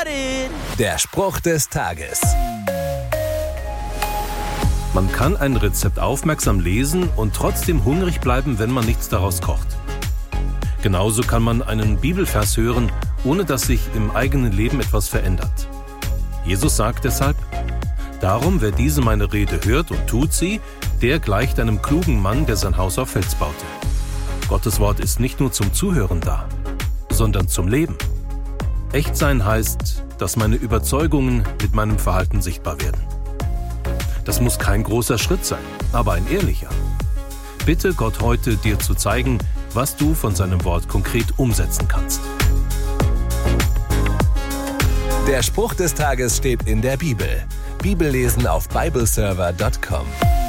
got it. Der Spruch des Tages. Man kann ein Rezept aufmerksam lesen und trotzdem hungrig bleiben, wenn man nichts daraus kocht. Genauso kann man einen Bibelvers hören, ohne dass sich im eigenen Leben etwas verändert. Jesus sagt deshalb: Darum, wer diese meine Rede hört und tut sie, der gleicht einem klugen Mann, der sein Haus auf Fels baute. Gottes Wort ist nicht nur zum Zuhören da, sondern zum Leben. Echt sein heißt, dass meine Überzeugungen mit meinem Verhalten sichtbar werden. Das muss kein großer Schritt sein, aber ein ehrlicher. Bitte Gott heute, dir zu zeigen, was du von seinem Wort konkret umsetzen kannst. Der Spruch des Tages steht in der Bibel. Bibellesen auf bibleserver.com.